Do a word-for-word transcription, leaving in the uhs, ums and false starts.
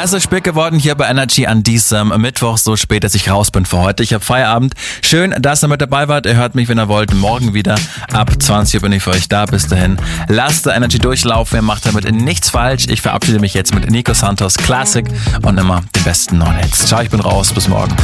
Ja, es ist spät geworden hier bei Energy an diesem Mittwoch, so spät, dass ich raus bin für heute. Ich habe Feierabend. Schön, dass ihr mit dabei wart. Ihr hört mich, wenn ihr wollt, morgen wieder. Ab zwanzig Uhr bin ich für euch da. Bis dahin, lasst der Energy durchlaufen. Ihr macht damit nichts falsch. Ich verabschiede mich jetzt mit Nico Santos Classic und immer den besten neuen Hits. Ciao, ich bin raus. Bis morgen.